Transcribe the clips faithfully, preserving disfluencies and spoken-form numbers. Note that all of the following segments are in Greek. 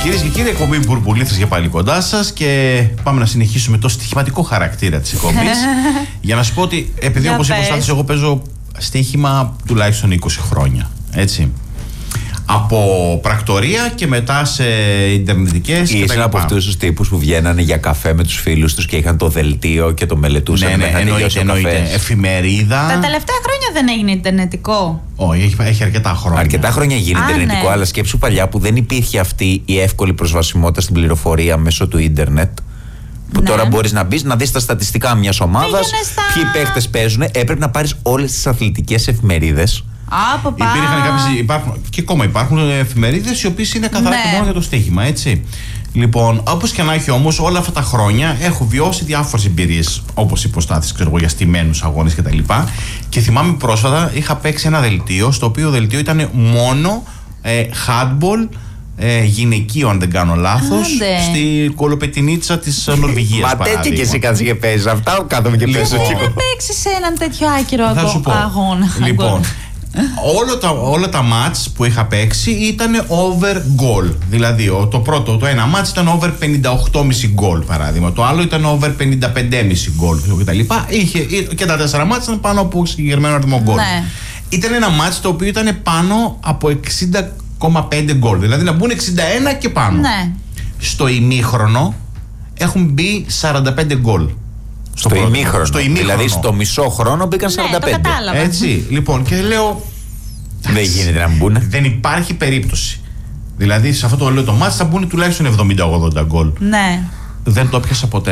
Κυρίες και κύριοι, εκπομπή Μπουρμπουλήθρες για πάλι κοντά σας και πάμε να συνεχίσουμε το στοιχηματικό χαρακτήρα της εκπομπής. Για να σου πω ότι, επειδή όπως είπα, Στάθης, εγώ παίζω στοίχημα τουλάχιστον είκοσι χρόνια. Έτσι. Από πρακτορία και μετά σε ιντερνετικές. Ήσουν από αυτούς τους τύπους που βγαίνανε για καφέ με τους φίλους τους και είχαν το δελτίο και το μελετούσαν. Ναι, ναι, μέχρι να τελειώσει ο καφές. Εφημερίδα. Τα τελευταία χρόνια δεν έγινε ιντερνετικό. Όχι, έχει, έχει αρκετά χρόνια. Αρκετά χρόνια γίνει Α, ιντερνετικό, ναι. αλλά σκέψου παλιά που δεν υπήρχε αυτή η εύκολη προσβασιμότητα στην πληροφορία μέσω του ίντερνετ. Που Ναι. τώρα μπορείς να μπεις να δεις τα στατιστικά μιας ομάδας, Πήγαινε στα- ποιοι παίχτες παίζουν. Έπρεπε να πάρεις όλες τις αθλητικές εφημερίδες. Από πά. Υπήρχαν κάποιες, υπάρχουν, και ακόμα υπάρχουν εφημερίδες οι οποίες είναι καθαρά Ναι. και μόνο για το στοίχημα, έτσι. Λοιπόν, όπως και να έχει όμως, όλα αυτά τα χρόνια έχω βιώσει διάφορες εμπειρίες, όπως υποστάθεις, ξέρω εγώ, για στημένους αγώνες κτλ. Και, και θυμάμαι πρόσφατα είχα παίξει ένα δελτίο, στο οποίο δελτίο ήταν μόνο ε, handball ε, γυναικείο, αν δεν κάνω λάθος, Άντε. στη κολοπετινίτσα της Νορβηγίας. Μα τέτοια και εσύ κάτσε και παίζεις αυτά, κάθομαι και παίζω. Λοιπόν. Δεν θα παίξει σε έναν τέτοιο άκυρο Θα σου πω. αγώνα. Λοιπόν, όλα τα, όλα τα μάτς που είχα παίξει ήταν over goal. Δηλαδή, ο- το πρώτο, το ένα μάτς ήταν over πενήντα οκτώ κόμμα πέντε goal, παράδειγμα. Το άλλο ήταν over πενήντα πέντε κόμμα πέντε goal κτλ. Είχε, και τα τέσσερα μάτς ήταν πάνω από συγκεκριμένο αριθμό goal. Ναι. Ήταν ένα μάτς το οποίο ήταν πάνω από εξήντα κόμμα πέντε goal. Δηλαδή να μπουν εξήντα ένα και πάνω. Ναι. Στο ημίχρονο έχουν μπει σαράντα πέντε goal. Στο πρώτο. ημίχρονο. Στο ημίχρονο. Δηλαδή στο μισό χρόνο μπήκαν Ναι, σαράντα πέντε. το κατάλαβα. Έτσι, λοιπόν, και λέω. Δεν γίνεται να μπουν. Δεν υπάρχει περίπτωση. Δηλαδή, σε αυτό το λέω το μάτς θα μπουν τουλάχιστον εβδομήντα ογδόντα γκολ. Ναι. Δεν το πιάσα ποτέ.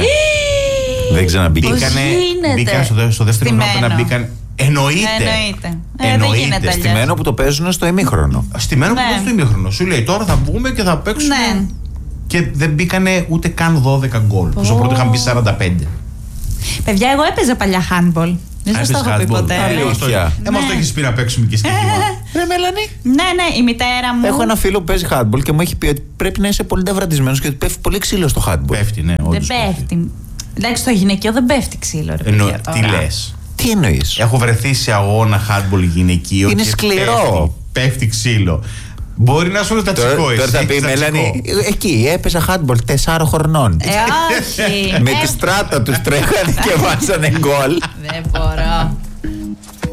Δεν ξαναμπήκε. Πώς Μπήκανε, γίνεται? μπήκανε στο, δε- στο δεύτερο Στημένο. χρόνο να μπήκαν. Εννοείται. Εννοείται. Ε, δεν Εννοείται. γίνεται αλλιώς. Στημένο που το παίζουν στο ημίχρονο. Στημένο που Ναι. ναι. στο ημίχρονο. Σου λέει τώρα θα βγούμε και θα παίξουμε. Ναι. Και δεν μπήκανε ούτε καν δώδεκα γκολ. Που στο πρώτο είχαν μπει σαράντα πέντε. Παιδιά, εγώ έπαιζα παλιά handball. Δεν σας το έχω πει ποτέ. Αλήθεια. Ε, μας το έχεις πει να παίξουμε και στοίχημα. Ρε Μελανή. Ναι, ναι, η μητέρα μου. Έχω ένα φίλο που παίζει handball και μου έχει πει ότι πρέπει να είσαι πολύ ταυρατισμένος και ότι πέφτει πολύ ξύλο στο handball. Πέφτει, ναι, Δεν όντως πέφτει. Εντάξει, στο γυναικείο δεν πέφτει ξύλο, ρε Εννο- παιδιά, Τι τώρα. λες? Τι εννοείς? Έχω βρεθεί σε αγώνα handball γυναικείο. Είναι και σκληρό. Πέφτει, πέφτει ξύλο. Μπορεί να σου είναι Τώρα, τατσικό εσύ. τώρα θα πει η έχεις Μελανή, τατσικό. εκεί έπαιζα handball τεσσάρων χρονών. Ε, όχι. Με Ε, τη στράτα τους τρέχανε και βάζανε γκολ. Δεν μπορώ.